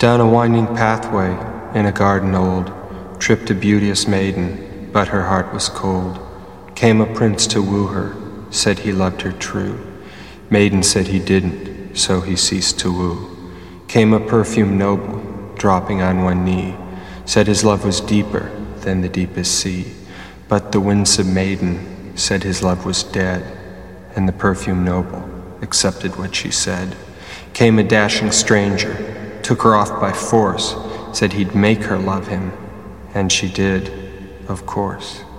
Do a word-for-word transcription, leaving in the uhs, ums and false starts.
Down a winding pathway in a garden old tripped a beauteous maiden, but her heart was cold. Came a prince to woo her, said he loved her true. Maiden said he didn't, so he ceased to woo. Came a perfumed noble, dropping on one knee, said his love was deeper than the deepest sea. But the winsome maiden said his love was dead, and the perfumed noble accepted what she said. Came a dashing stranger, took her off by force, said he'd make her love him, and she did, of course.